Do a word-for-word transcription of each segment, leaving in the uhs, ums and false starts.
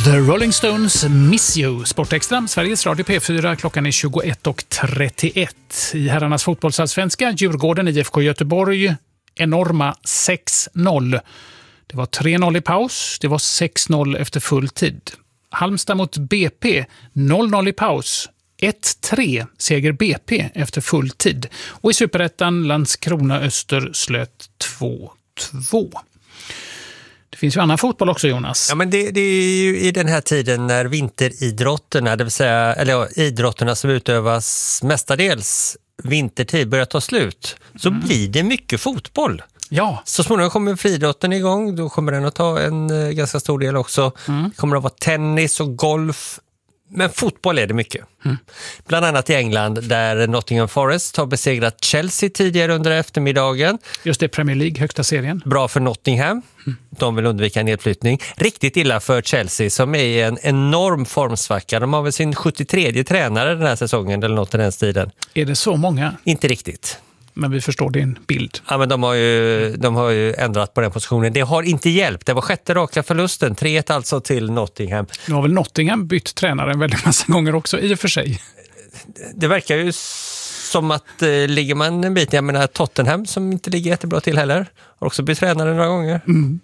The Rolling Stones Miss You. Sportextra, Sveriges Radio P fyra, klockan är tjugoett och trettioett. I herrarnas fotbollsallsvenska, Djurgården I F K Göteborg, enorma sex noll. Det var tre noll i paus, det var sex noll efter full tid. Halmstad mot B P, noll noll i paus. ett tre seger B P efter full tid. Och i Superettan Landskrona Öster slöt två två. Det finns ju annan fotboll också, Jonas. Ja, men det, det är ju i den här tiden när vinteridrotterna, det vill säga eller ja, idrotterna som utövas mestadels vintertid börjar ta slut, så mm. blir det mycket fotboll. Ja. Så småningom kommer friidrotten igång, då kommer den att ta en uh, ganska stor del också. Mm. Det kommer att vara tennis och golf. Men fotboll är det mycket. Mm. Bland annat i England där Nottingham Forest har besegrat Chelsea tidigare under eftermiddagen. Just det, Premier League, högsta serien. Bra för Nottingham. Mm. De vill undvika nedflyttning. Riktigt illa för Chelsea som är i en enorm formsvacka. De har väl sin sjuttiotredje tränare den här säsongen eller något i den stilen. Är det så många? Inte riktigt. Men vi förstår din bild. Ja, men de har, ju, de har ju ändrat på den positionen. Det har inte hjälpt. Det var sjätte raka förlusten. tre ett alltså till Nottingham. Nu har väl Nottingham bytt tränare en väldigt massa gånger också i och för sig. Det verkar ju som att eh, ligger man en bit. Jag menar Tottenham som inte ligger jättebra till heller. Har också bytt tränare några gånger. Mm.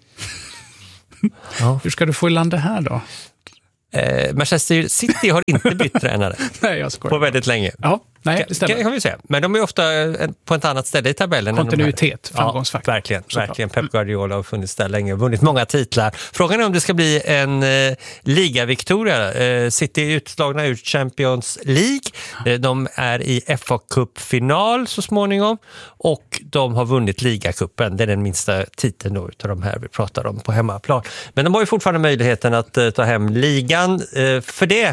Ja. Hur ska du få i land det här då? Eh, Manchester City har inte bytt tränare. Nej, jag skojar. På väldigt länge. Ja, nej, det stämmer. Kan, kan vi säga. Men de är ofta på ett annat ställe i tabellen. Kontinuitet, framgångsfaktor. Ja, verkligen. verkligen. Pep Guardiola har funnits där länge och vunnit många titlar. Frågan är om det ska bli en eh, ligaviktoria. Eh, City är utslagna ur Champions League. Eh, de är i F A-cupfinal så småningom. Och de har vunnit ligacupen. Det är den minsta titeln då utav de här vi pratar om på hemmaplan. Men de har ju fortfarande möjligheten att eh, ta hem ligan. Eh, för det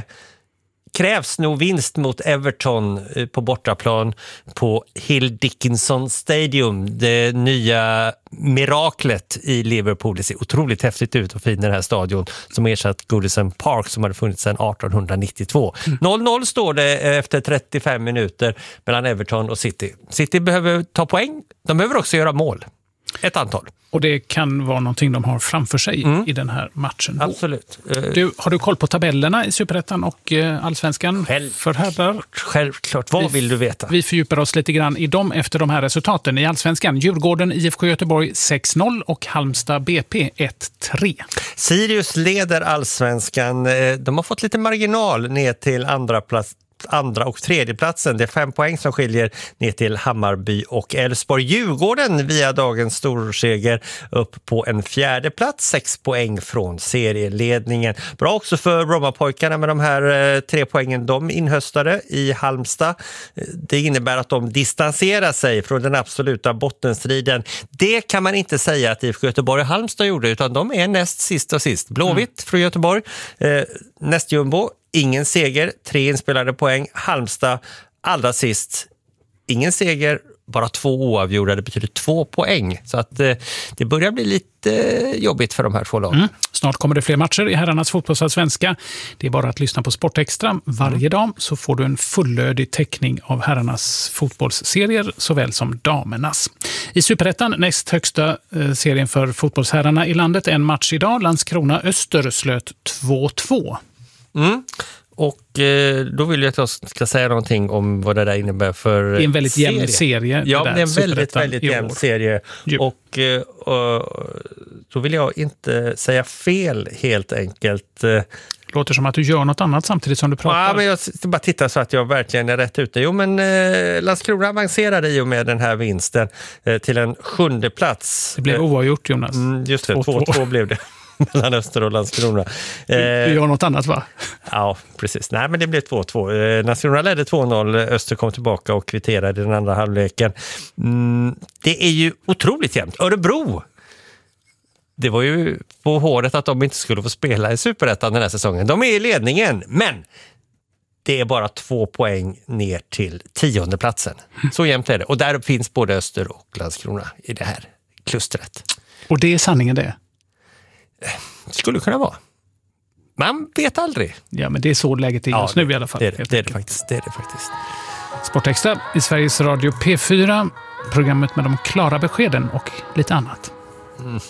krävs nog vinst mot Everton på bortaplan på Hill Dickinson Stadium. Det nya miraklet i Liverpool. Det ser otroligt häftigt ut och fin den här stadion som ersatt Goodison Park som hade funnits sedan arton nittiotvå. Mm. noll noll står det efter trettiofem minuter mellan Everton och City. City behöver ta poäng. De behöver också göra mål. Ett antal. Och det kan vara någonting de har framför sig mm. i den här matchen. Absolut. Du, har du koll på tabellerna i Superettan och uh, Allsvenskan Själv, för herrar? Självklart. Vad vi, vill du veta? Vi fördjupar oss lite grann i dem efter de här resultaten. I Allsvenskan, Djurgården I F K Göteborg sex noll och Halmstad B P ett tre. Sirius leder Allsvenskan. De har fått lite marginal ner till andra plats. andra och tredje platsen. Det är fem poäng som skiljer ner till Hammarby och Elfsborg. Djurgården via dagens storseger upp på en fjärde plats. Sex poäng från serieledningen. Bra också för Brommapojkarna med de här eh, tre poängen de inhöstade i Halmstad. Det innebär att de distanserar sig från den absoluta bottenstriden. Det kan man inte säga att I F K Göteborg och Halmstad gjorde utan de är näst sist och sist. Blåvitt mm. från Göteborg. Eh, näst jumbo. Ingen seger, tre inspelade poäng. Halmstad allra sist. Ingen seger, bara två oavgjorda. Det betyder två poäng. Så att eh, det börjar bli lite eh, jobbigt för de här två lagen. Mm. Snart kommer det fler matcher i herrarnas fotbollsallsvenska. Det är bara att lyssna på Sportextra. Varje mm. dag så får du en fullödig täckning av herrarnas fotbollsserier såväl som damernas. I Superettan, näst högsta eh, serien för fotbollsherrarna i landet. En match idag. Landskrona Öster slöt två två. Mm. Och eh, då vill jag att jag ska säga någonting om vad det där innebär för det är en väldigt serie. jämn serie. Ja, det, det är en väldigt, väldigt jämn serie. Jo. Och, eh, och då vill jag inte säga fel helt enkelt. Låter som att du gör något annat samtidigt som du pratar. Ja, men jag ska bara titta så att jag verkligen är rätt ute. Jo, men eh, Landskrona avancerade i och med den här vinsten eh, till en sjunde plats. Det blev oavgjort, Jonas. Mm, just det, två två blev det. Mellan Öster och Landskrona. Du, du gör något annat, va? Ja, precis. Nej, men det blev två två. Eh, Landskrona ledde två noll. Öster kom tillbaka och kvitterade den andra halvleken. Mm, det är ju otroligt jämnt. Örebro! Det var ju på håret att de inte skulle få spela i Superettan den här säsongen. De är i ledningen, men det är bara två poäng ner till tionde platsen. Så jämnt är det. Och där finns både Öster och Landskrona i det här klustret. Och det är sanningen det? Skulle kunna vara. Man vet aldrig. Ja, men det är så läget är just ja, nu i alla fall. Det är det, det, är det faktiskt. Det är det faktiskt. Sportextra i Sveriges Radio P fyra. Programmet med de klara beskeden och lite annat. Mm.